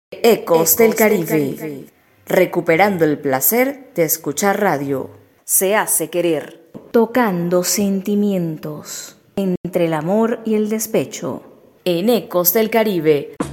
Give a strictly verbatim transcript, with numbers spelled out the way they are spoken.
Ecos del Caribe, recuperando el placer de escuchar radio. Se hace querer. Tocando sentimientos entre el amor y el despecho. En Ecos del Caribe.